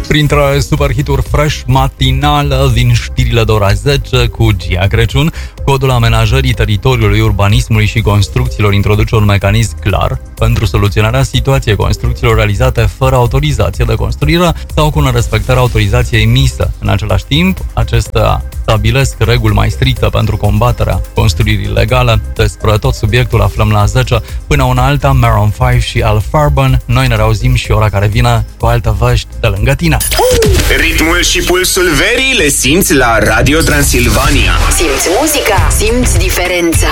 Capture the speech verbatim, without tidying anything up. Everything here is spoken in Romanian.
Printre superhituri fresh matinală din știrile de ora zece cu Gia Crăciun, Codul amenajării teritoriului, urbanismului și construcțiilor introduce un mecanism clar pentru soluționarea situației construcțiilor realizate fără autorizație de construire sau cu nerespectarea autorizației emisă. În același timp, acestea stabilesc reguli mai stricte pentru combaterea construirii ilegale. Despre tot subiectul aflăm la zece. Până una alta, Maroon cinci și Al Farben. Noi ne reauzim și ora care vine cu alte vești de lângă tine. Ritmul și pulsul verii le simți la Radio Transilvania. Simți muzica, simți diferența.